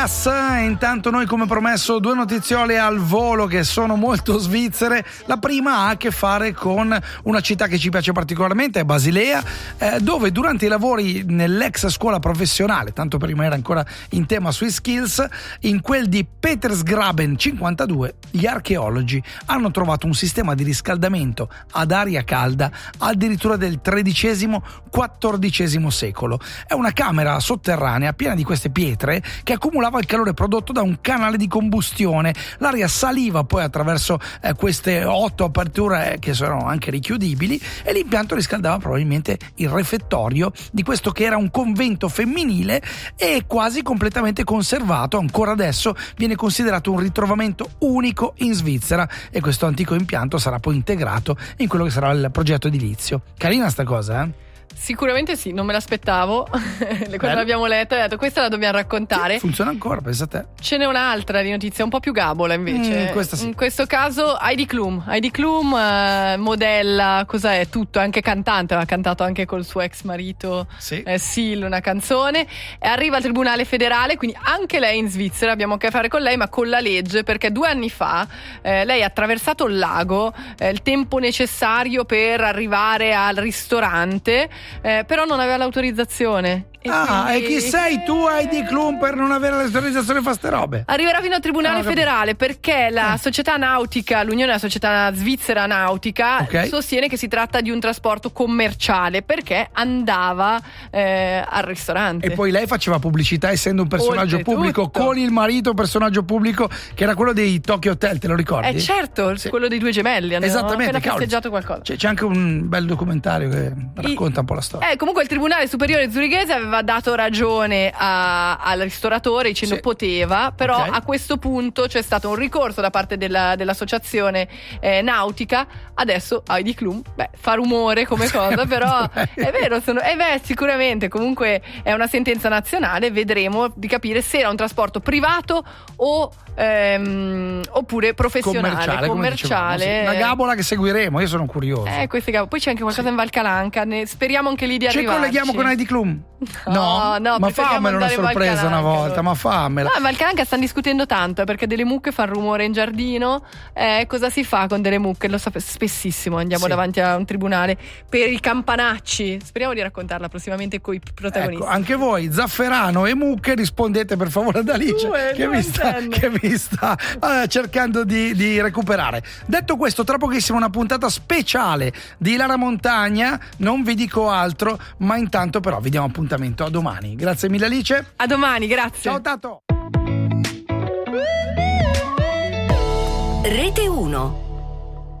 Gas. Intanto noi, come promesso, due notiziole al volo che sono molto svizzere. La prima ha a che fare con una città che ci piace particolarmente, è Basilea, dove durante i lavori nell'ex scuola professionale, tanto per rimanere ancora in tema sui skills, in quel di Petersgraben 52, gli archeologi hanno trovato un sistema di riscaldamento ad aria calda addirittura del XIII-XIV secolo. È una camera sotterranea piena di queste pietre che accumulava il calore prodotto da un canale di combustione. L'aria saliva poi attraverso queste 8 aperture che sono anche richiudibili, e l'impianto riscaldava probabilmente il refettorio di questo che era un convento femminile e quasi completamente conservato. Ancora adesso viene considerato un ritrovamento unico in Svizzera, e questo antico impianto sarà poi integrato in quello che sarà il progetto edilizio. Carina sta cosa, eh? Sicuramente sì, non me l'aspettavo. Quando l'abbiamo letta ho detto questa la dobbiamo raccontare. Sì, funziona ancora, pensa a te. Ce n'è un'altra di notizia un po' più gabola invece. Sì. In questo caso Heidi Klum, modella, cosa è? Tutto, anche cantante, ha cantato anche col suo ex marito Seal una canzone, e arriva al Tribunale federale, quindi anche lei in Svizzera, abbiamo a che fare con lei ma con la legge, perché 2 anni fa lei ha attraversato il lago, il tempo necessario per arrivare al ristorante, però non aveva l'autorizzazione. E chi sei tu, Heidi Klum, per non avere l'autorizzazione fa ste robe? Arriverà fino al Tribunale federale perché la società nautica, l'Unione della Società Svizzera Nautica, sostiene che si tratta di un trasporto commerciale perché andava al ristorante. E poi lei faceva pubblicità, essendo un personaggio pubblico, con il marito personaggio pubblico, che era quello dei Tokyo Hotel, te lo ricordi? Certo, quello dei 2 gemelli. Esattamente, appena festeggiato qualcosa. C'è anche un bel documentario che racconta un po' la storia. Comunque il Tribunale Superiore Zurighese aveva dato ragione al ristoratore dicendo poteva, però a questo punto c'è stato un ricorso da parte dell'associazione nautica. Adesso Heidi Klum fa rumore come cosa, però è vero, sicuramente comunque è una sentenza nazionale. Vedremo di capire se era un trasporto privato o oppure professionale, commerciale. Una gabola che seguiremo, io sono curioso. Poi c'è anche qualcosa in Valcalanca, speriamo anche lì di arrivarci. Ci colleghiamo con Heidi Klum? No, ma fammela una sorpresa una volta, ma fammela. No, Valcalanca stanno discutendo tanto perché delle mucche fanno rumore in giardino. Cosa si fa con delle mucche? Lo so, spessissimo andiamo davanti a un tribunale per i campanacci. Speriamo di raccontarla prossimamente coi protagonisti. Anche voi, Zafferano e mucche, rispondete per favore ad Alice che mi sta cercando di recuperare. Detto questo, tra pochissimo una puntata speciale di Lara Montagna, non vi dico altro, ma intanto però vi diamo appuntamento a domani. Grazie mille Alice. A domani, grazie. Ciao Tato. Rete 1.